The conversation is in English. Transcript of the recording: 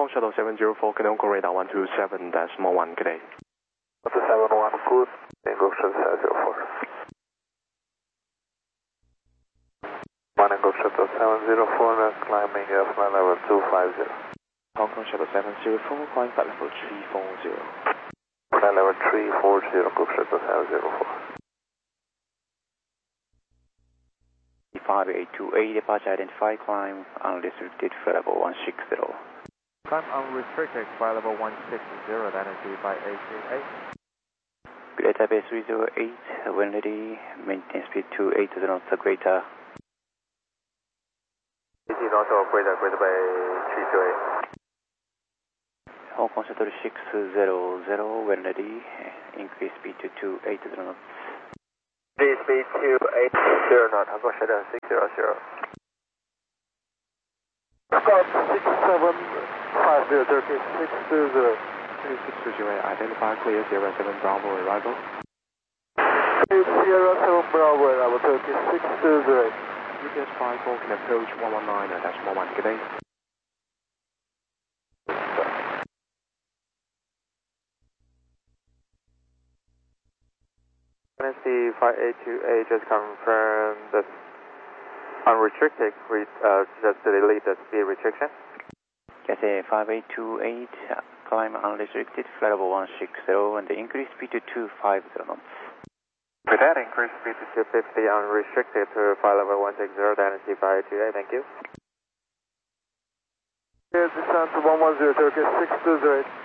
Kong Shuttle 704, canonical radar 127.1, good day. 171, good, Tango Shuttle 704. Tango Shuttle 704, now climbing flight level 250. Hong Kong Shuttle 704, climb flight level 340. Flight level 340, Go Shuttle 704. 5828, departure identified, climb unrestricted, flight level 160. Climb unrestricted, flight level 160, identified 828. Good day, Taipei 308, wind ready, maintain speed 28 knots, greater. 18 knots, greater by 328. Hong Kong Shuttle 600, wind ready, increase speed to 28 knots. Speed 280 knot, Hong Kong Shuttle 600. Scott 6750, Turkey 620. 620, identify clear, Sierra 7 Bravo arrival. Sierra 7 Bravo arrival, Turkey 620. UPS 54 can approach 119.1, good day. NSC 5828 just confirm the unrestricted, just delete the speed restriction. Cathay 5828, climb unrestricted, flight level 160, and the increase speed to 250 knots. With that, increase speed to 250, unrestricted to flight level 160, NSC 5828, thank you. Here's descent to 110, Turkey 620.